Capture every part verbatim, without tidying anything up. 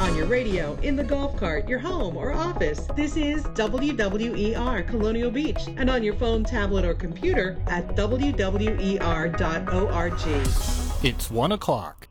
on your radio, in the golf cart, your home, or office. This is W W E R Colonial Beach, and on your phone, tablet, or computer at W W E R dot org. It's one o'clock.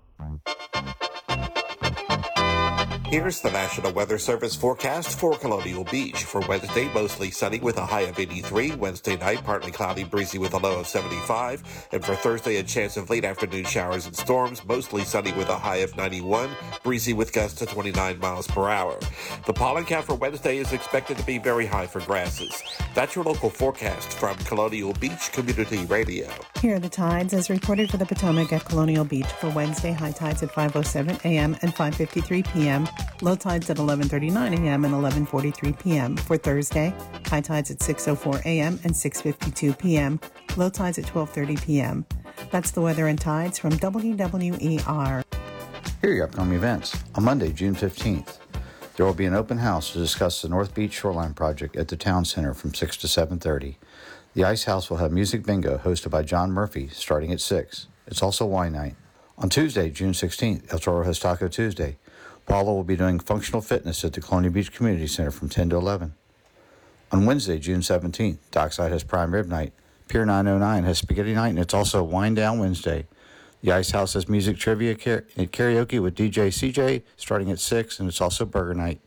Here's the National Weather Service forecast for Colonial Beach. For Wednesday, mostly sunny with a high of eighty-three. Wednesday night, partly cloudy, breezy with a low of seventy-five. And for Thursday, a chance of late afternoon showers and storms, mostly sunny with a high of ninety-one, breezy with gusts to twenty-nine miles per hour. The pollen count for Wednesday is expected to be very high for grasses. That's your local forecast from Colonial Beach Community Radio. Here are the tides as reported for the Potomac at Colonial Beach for Wednesday. High tides at five oh seven a.m. and five fifty-three p.m. Low tides at eleven thirty-nine a.m. and eleven forty-three p.m. For Thursday, high tides at six oh four a.m. and six fifty-two p.m. Low tides at twelve thirty p.m. That's the weather and tides from W W E R. Here are your upcoming events. On Monday, June fifteenth, there will be an open house to discuss the North Beach Shoreline Project at the Town Center from six to seven thirty. The Ice House will have music bingo hosted by John Murphy starting at six. It's also wine night. On Tuesday, June sixteenth, El Toro has Taco Tuesday. Paula will be doing functional fitness at the Colonial Beach Community Center from ten to eleven. On Wednesday, June seventeenth, Dockside has Prime Rib Night. Pier nine oh nine has Spaghetti Night, and it's also Wine Down Wednesday. The Ice House has music trivia and karaoke with D J C J starting at six, and it's also Burger Night.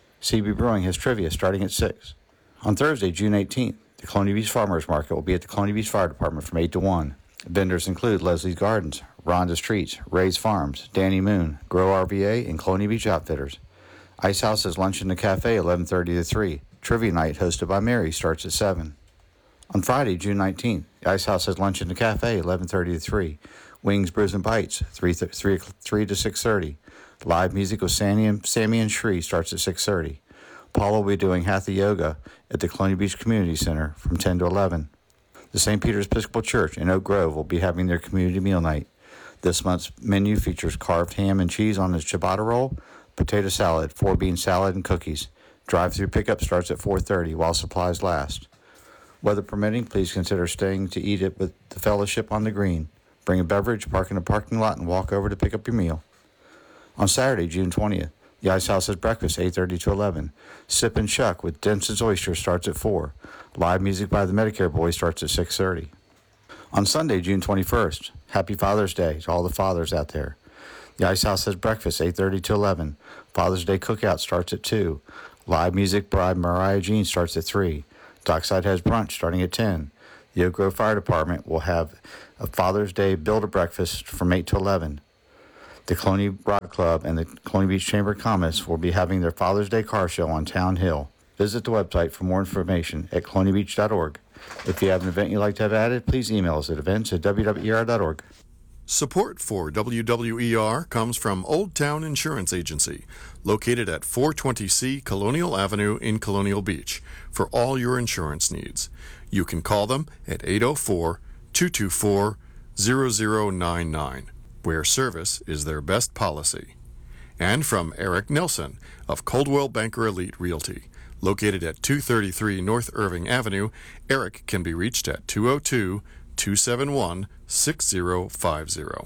C B Brewing has trivia starting at six. On Thursday, June eighteenth, the Colonial Beach Farmers Market will be at the Colonial Beach Fire Department from eight to one. Vendors include Leslie's Gardens, Rhonda's Treats, Ray's Farms, Danny Moon, Grow R V A, and Colonial Beach Outfitters. Ice House has lunch in the cafe eleven thirty to three. Trivia night hosted by Mary starts at seven. On Friday, June nineteenth, the Ice House has lunch in the cafe eleven thirty to three. Wings, Brews, and Bites three, three, three to six thirty. Live music with Sammy and, Sammy and Shree starts at six thirty. Paul will be doing Hatha Yoga at the Colonial Beach Community Center from ten to eleven. The Saint Peter's Episcopal Church in Oak Grove will be having their community meal night. This month's menu features carved ham and cheese on a ciabatta roll, potato salad, four-bean salad, and cookies. Drive-through pickup starts at four thirty while supplies last. Weather permitting, please consider staying to eat it with the fellowship on the green. Bring a beverage, park in the parking lot, and walk over to pick up your meal. On Saturday, June twentieth, the Ice House has breakfast eight thirty to eleven. Sip and Shuck with Denson's Oyster starts at four. Live music by the Medicare Boys starts at six thirty. On Sunday, June twenty-first, Happy Father's Day to all the fathers out there. The Ice House has breakfast eight thirty to eleven. Father's Day cookout starts at two. Live music by Mariah Jean starts at three. Dockside has brunch starting at ten. The Oak Grove Fire Department will have a Father's Day Build-A-Breakfast from eight to eleven. The Colonial Rod Club and the Colonial Beach Chamber of Commerce will be having their Father's Day car show on Town Hill. Visit the website for more information at colonial beach dot org. If you have an event you'd like to have added, please email us at events at w w e r dot org. Support for W W E R comes from Old Town Insurance Agency, located at four twenty C Colonial Avenue in Colonial Beach, for all your insurance needs. You can call them at eight oh four, two two four, zero zero nine nine, where service is their best policy. And from Eric Nelson of Coldwell Banker Elite Realty, located at two thirty-three North Irving Avenue. Eric can be reached at two oh two, two seven one, six zero five zero.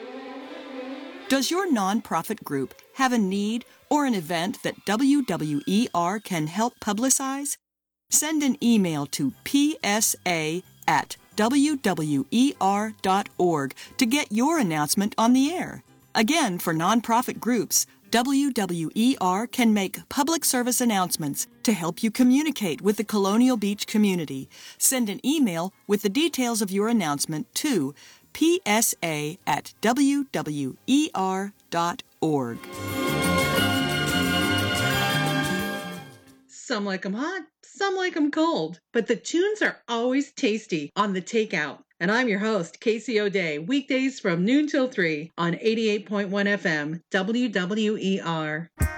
Does your nonprofit group have a need or an event that W W E R can help publicize? Send an email to p s a at w w e r dot org to get your announcement on the air. Again, for nonprofit groups, W W E R can make public service announcements to help you communicate with the Colonial Beach community. Send an email with the details of your announcement to p s a at w w e r dot org. Some like 'em hot, some like 'em cold, but the tunes are always tasty on The Takeout. And I'm your host, Casey O'Day, weekdays from noon till three on eighty-eight point one F M, W W E R.